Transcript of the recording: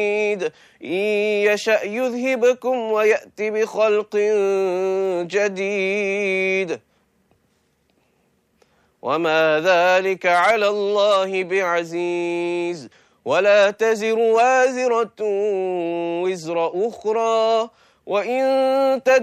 إن يشأ يذهبكم ويأت بخلق جديد وما ذلك على الله بعزيز ولا تزر وازرة وزر أخرى وإن